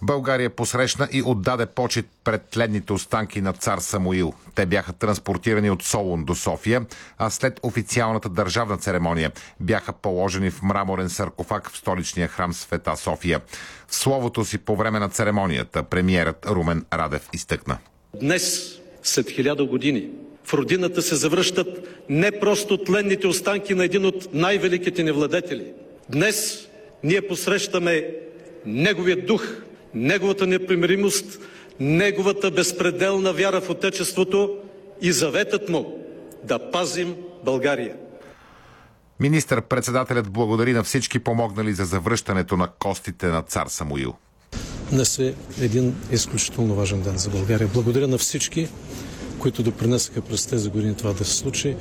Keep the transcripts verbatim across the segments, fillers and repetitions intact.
България посрещна и отдаде почит пред тледните останки на цар Самуил. Те бяха транспортирани от Солун до София, а след официалната държавна церемония бяха положени в мраморен саркофаг в столичния храм Света София. В словото си по време на церемонията премиерът Румен Радев изтъкна: Днес, след хиляда години, в родината се завръщат не просто тленните останки на един от най-великите ни владетели. Днес ние посрещаме неговия дух, неговата непримиримост, неговата безпределна вяра в Отечеството и заветът му да пазим България. Министър-председателят благодари на всички помогнали за завръщането на костите на цар Самуил. Днес е един изключително важен ден за България. Благодаря на всички, които допринесаха през тези години това да се случи.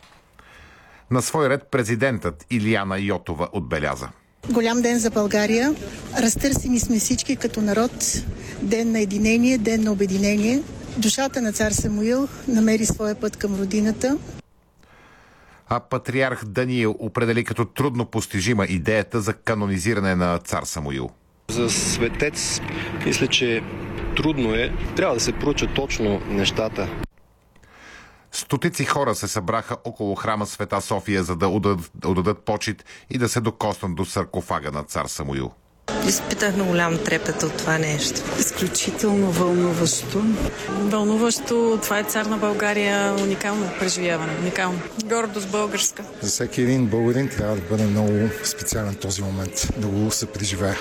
На свой ред президентът Илияна Йотова отбеляза: Голям ден за България. Разтърсени сме всички като народ. Ден на единение, ден на обединение. Душата на цар Самуил намери своя път към родината. А патриарх Даниил определи като трудно постижима идеята за канонизиране на цар Самуил. За светец мисля, че трудно е. Трябва да се проучат точно нещата. Стотици хора се събраха около храма Света София, за да отдадат, отдадат почит и да се докоснат до саркофага на цар Самуил. Изпитах на голям трепет от това нещо. Изключително вълнуващо. Вълнуващо. Това е цар на България. Уникално преживяване. Уникално. Гордост българска. За всеки един българин трябва да бъде много специален този момент, да го се преживее.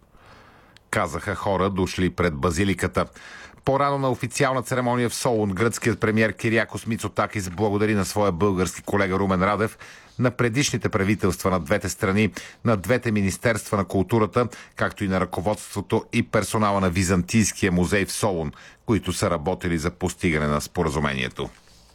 Казаха хора, дошли пред базиликата. По-рано на официална церемония в Солун гръцкият премиер Кириакос Мицотакис благодари на своя български колега Румен Радев, на предишните правителства на двете страни, на двете министерства на културата, както и на ръководството и персонала на Византийския музей в Солун, които са работили за постигане на споразумението.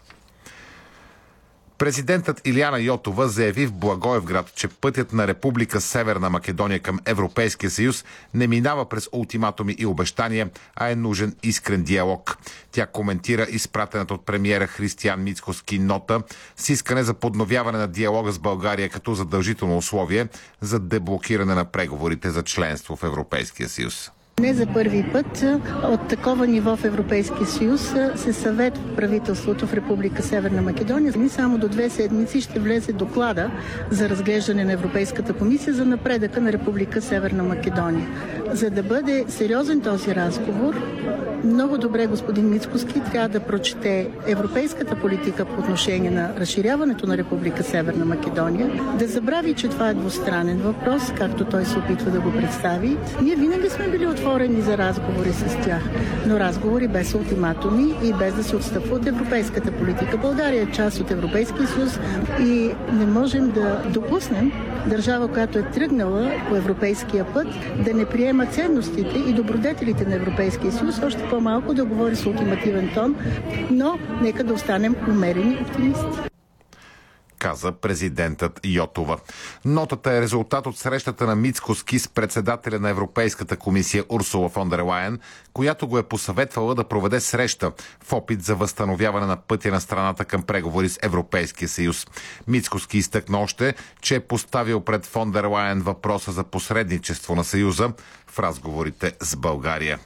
Президентът Илияна Йотова заяви в Благоевград, че пътят на Република Северна Македония към Европейския съюз не минава през ултиматуми и обещания, а е нужен искрен диалог. Тя коментира изпратената от премиера Християн Мицкоски нота с искане за подновяване на диалога с България като задължително условие за деблокиране на преговорите за членство в Европейския съюз. Не за първи път от такова ниво в Европейския съюз се съветва правителството в Република Северна Македония. Не само до две седмици ще влезе доклада за разглеждане на Европейската комисия за напредъка на Република Северна Македония. За да бъде сериозен този разговор, много добре господин Мицкоски трябва да прочете европейската политика по отношение на разширяването на Република Северна Македония, да забрави, че това е двустранен въпрос, както той се опитва да го представи. Ние винаги сме били отворени за разговори с тях, но разговори без ултиматуми и без да се отстъпва от европейската политика. България е част от Европейския съюз и не можем да допуснем държава, която е тръгнала по европейския път, да не приема ценностите и добродетелите на Европейския съюз, още по-малко да говори с ултимативен тон, но нека да останем умерени оптимисти, каза президентът Йотова. Нотата е резултат от срещата на Мицкоски с председателя на Европейската комисия Урсула фон дер Лайен, която го е посъветвала да проведе среща в опит за възстановяване на пътя на страната към преговори с Европейския съюз. Мицкоски изтъкна още, че е поставил пред фон дер Лайен въпроса за посредничество на съюза в разговорите с България.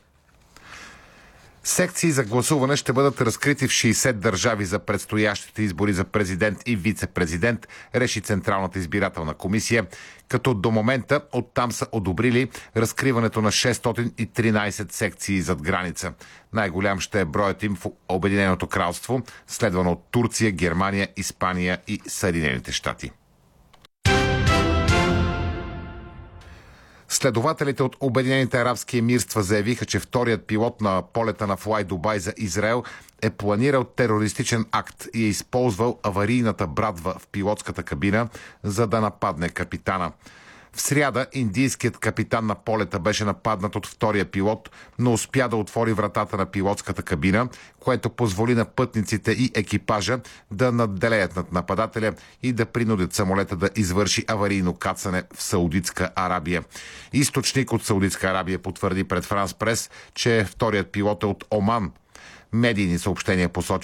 Секции за гласуване ще бъдат разкрити в шейсет държави за предстоящите избори за президент и вице-президент, реши Централната избирателна комисия, като до момента оттам са одобрили разкриването на шестстотин и тринадесет секции зад граница. Най-голям ще е броят им в Обединеното кралство, следвано от Турция, Германия, Испания и Съединените щати. Следователите от Обединените арабски емирства заявиха, че вторият пилот на полета на Fly Dubai за Израел е планирал терористичен акт и е използвал аварийната брадва в пилотската кабина, за да нападне капитана. В сряда индийският капитан на полета беше нападнат от втория пилот, но успя да отвори вратата на пилотската кабина, което позволи на пътниците и екипажа да надделеят над нападателя и да принудят самолета да извърши аварийно кацане в Саудитска Арабия. Източник от Саудитска Арабия потвърди пред Франс Прес, че вторият пилот е от Оман. Медийни съобщения посочват,